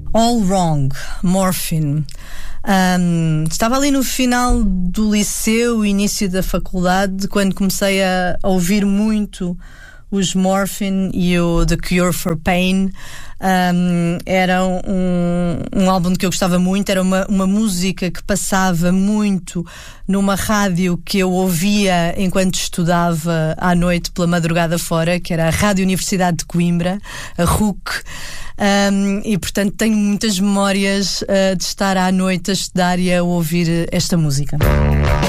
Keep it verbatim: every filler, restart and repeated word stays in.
All Wrong, Morphine. Um, estava ali no final do liceu, início da faculdade, quando comecei a ouvir muito os Morphine e o The Cure for Pain. Um, era um, um álbum que eu gostava muito, era uma, uma música que passava muito numa rádio que eu ouvia enquanto estudava à noite pela madrugada fora, que era a Rádio Universidade de Coimbra, a R U C. Um, e portanto tenho muitas memórias uh, de estar à noite a estudar e a ouvir esta música.